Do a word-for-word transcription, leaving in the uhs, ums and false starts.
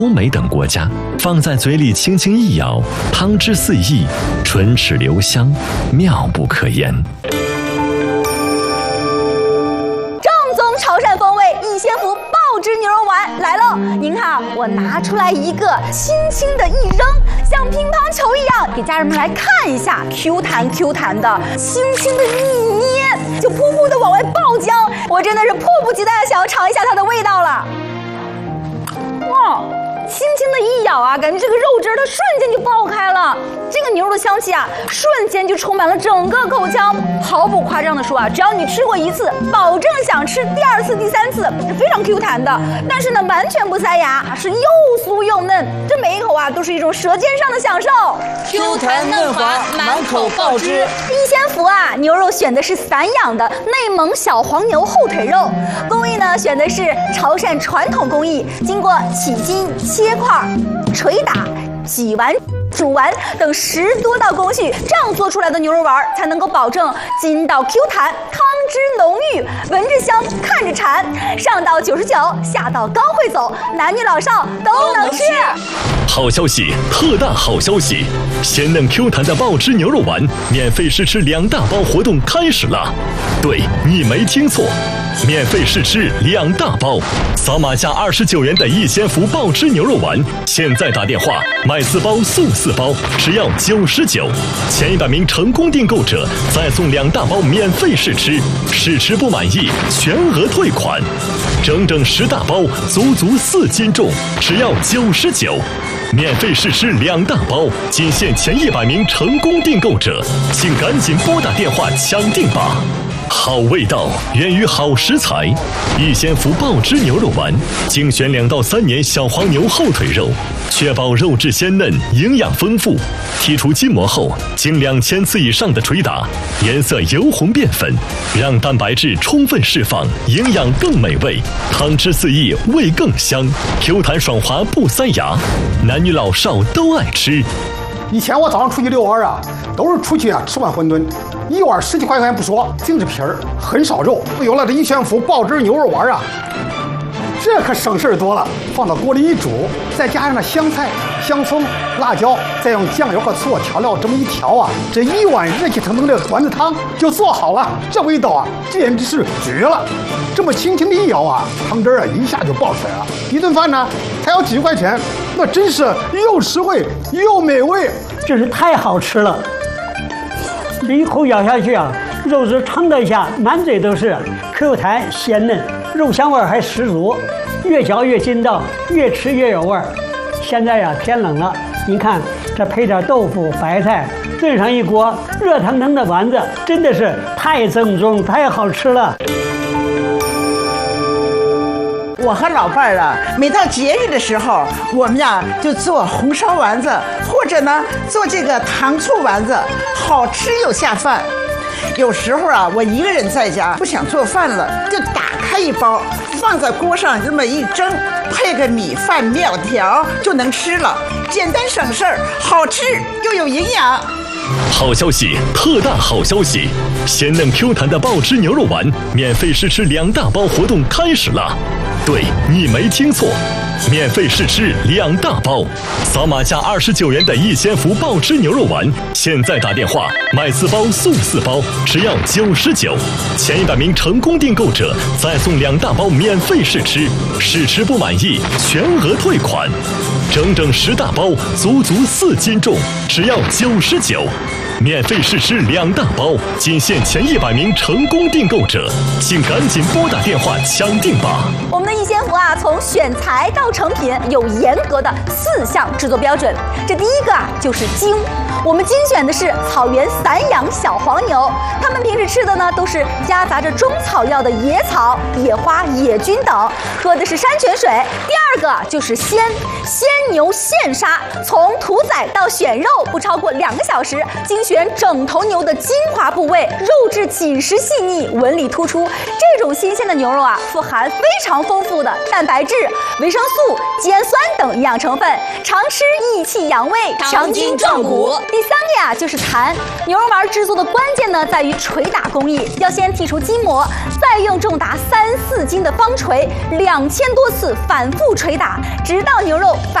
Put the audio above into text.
欧美等国家，放在嘴里轻轻一咬，汤汁四溢，唇齿留香，妙不可言。 正宗潮汕风味逸仙福爆汁牛肉丸来喽！您看，我拿出来一个，轻轻的一扔，像乒乓球一样，给家人们来看一下 ，Q 弹 Q 弹的，轻轻的一捏，就噗噗的往外爆浆。我真的是迫不及待的想要尝一下它的味道了。哇！轻轻的一咬啊，感觉这个肉汁它瞬间就爆开了，这个牛肉的香气啊，瞬间就充满了整个口腔。毫不夸张的说啊，只要你吃过一次，保证想吃第二次、第三次，是非常 Q 弹的。但是呢，完全不塞牙，是又酥又嫩，这每一口啊都是一种舌尖上的享受。 Q 弹嫩滑，满口爆汁。 逸仙福啊，牛肉选的是散养的内蒙小黄牛后腿肉，工艺呢选的是潮汕传统工艺，经过起筋、切块、捶打、挤完、煮完等十多道工序，这样做出来的牛肉丸才能够保证筋道 Q 弹，汤汁浓郁，闻着香，看着馋。上到九十九，下到高会走，男女老少都能吃。 好消息，特大好消息！鲜嫩 Q 弹的爆汁牛肉丸免费试吃两大包活动开始了。对，你没听错，免费试吃两大包，扫码下二十九元的逸仙福爆汁牛肉丸，现在打电话买四包送四包，只要九十九，前一百名成功订购者再送两大包免费试吃，试吃不满意全额退款，整整十大包，足足四斤重，只要九十九。免费试吃两大包，仅限前一百名成功订购者，请赶紧拨打电话抢订吧！好味道源于好食材，逸仙福爆汁牛肉丸精选两到三年小黄牛后腿肉，确保肉质鲜嫩、营养丰富。剔除筋膜后，经两千次以上的捶打，颜色由红变粉，让蛋白质充分释放，营养更美味，汤汁四溢，味更香 ，Q 弹爽滑不塞牙，男女老少都爱吃。 以前我早上出去遛弯啊，都是出去啊吃碗馄饨，一碗十几块钱不说，净是皮儿，很少肉。有了这逸仙福爆汁牛肉丸啊，这可省事多了。放到锅里一煮，再加上那香菜、香葱、辣椒，再用酱油和醋调料这么一调啊，这一碗热气腾腾的丸子汤就做好了。这味道啊，简直是绝了！这么轻轻的一舀啊，汤汁啊一下就爆出来了。一顿饭呢才要几块钱，那真是又实惠又美味， 真是太好吃了！这一口咬下去啊，肉质撑得一下，满嘴都是 Q 弹鲜嫩，肉香味还十足，越嚼越筋道，越吃越有味儿。现在呀天冷了，您看这配点豆腐、白菜，炖上一锅热腾腾的丸子，真的是太正宗、太好吃了。 我和老伴儿啊，每到节日的时候，我们呀就做红烧丸子，或者呢做这个糖醋丸子，好吃又下饭。有时候啊，我一个人在家不想做饭了，就打开一包，放在锅上这么一蒸，配个米饭、面条就能吃了，简单省事儿，好吃又有营养。 好消息，特大好消息！鲜嫩 Q 弹的爆汁牛肉丸免费试吃两大包活动开始了。对，你没听错，免费试吃两大包，扫码下二十九元的逸仙福爆汁牛肉丸，现在打电话买四包送四包，只要九十九，前一百名成功订购者再送两大包免费试吃，试吃不满意全额退款，整整十大包，足足四斤重，只要九十九。免费试吃两大包，仅限前一百名成功订购者，请赶紧拨打电话抢订吧！ 我们的逸仙福啊，从选材到成品有严格的四项制作标准。这第一个啊，就是精。我们精选的是草原散养小黄牛，它们平时吃的呢都是夹杂着中草药的野草、野花、野菌等，喝的是山泉水。第二个就是鲜，鲜牛现杀，从屠宰到选肉不超过两个小时，精选整头牛的精华部位，肉质紧实细腻，纹理突出。这种新鲜的牛肉啊，富含非常丰富的蛋白质、维生素、肌氨酸等营养成分，常吃益气养胃， 强筋壮骨。 第三个呀，就是弹。牛肉丸制作的关键呢，在于捶打工艺，要先剔除筋膜，再用重达三四斤的方锤，两千多次反复捶打，直到牛肉后发